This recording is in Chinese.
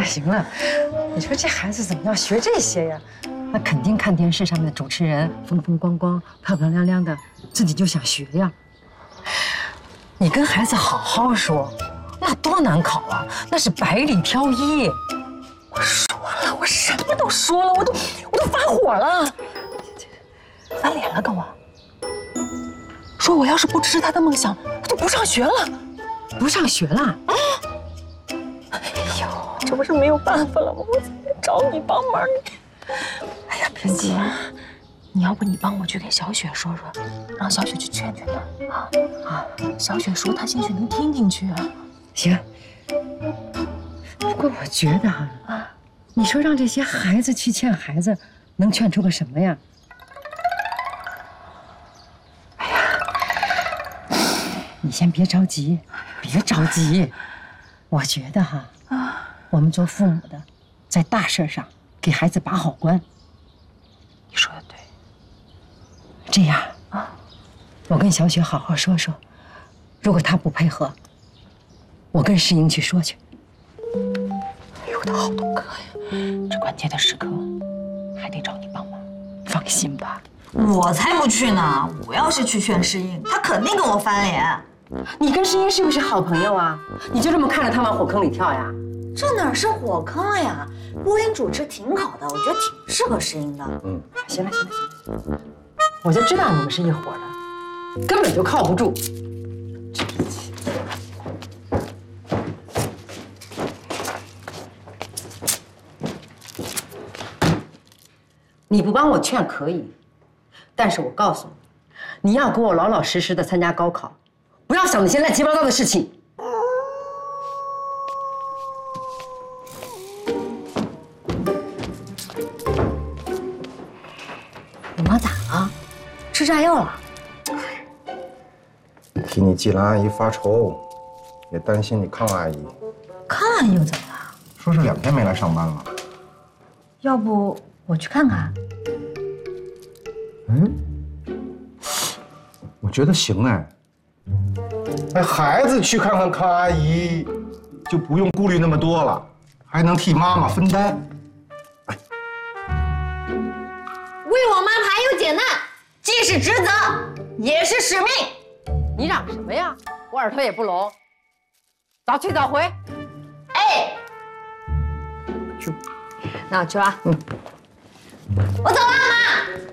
行了，你说这孩子怎么要学这些呀？那肯定看电视上面的主持人风风光光、漂漂亮亮的，自己就想学呀。你跟孩子好好说，那多难考啊，那是百里挑一。我说了，我什么都说了，我都发火了，翻脸了跟我，说我要是不支持他的梦想，我就不上学了。不上学了？啊！哎呦，这不是没有办法了吗？我才找你帮忙。哎呀，别急，你要不你帮我去跟小雪说说，让小雪去劝劝他啊！小雪说她兴许能听进去啊。行。不过我觉得你说让这些孩子去劝孩子，能劝出个什么呀？哎呀，你先别着急，别着急。我觉得我们做父母的，在大事上给孩子把好关。你说的对。这样我跟小雪好好说说，如果她不配合，我跟世英去说去。哎呦，我的好东哥呀！这关键的时刻还得找你帮忙。放心吧， 我才不去呢！我要是去劝世英，他肯定跟我翻脸。 你跟世英是不是好朋友啊？你就这么看着他往火坑里跳呀？ 这哪是火坑呀？播音主持挺好的，我觉得挺适合世英的。 行了，我就知道你们是一伙的，根本就靠不住。你不帮我劝可以，但是我告诉你，你要给我老老实实的参加高考，不要想那些乱七八糟的事情。 你妈咋了？吃炸药了？ 替你季兰阿姨发愁，也担心你康阿姨。 康阿姨又怎么了？ 说是2天没来上班了。 要不我去看看？ 我觉得行哎。孩子去看看康阿姨，就不用顾虑那么多了，还能替妈妈分担。 为我妈排忧解难，既是职责，也是使命。 你嚷什么呀？我耳朵也不聋。早去早回。 哎， 去。 那我去了。我走了，妈。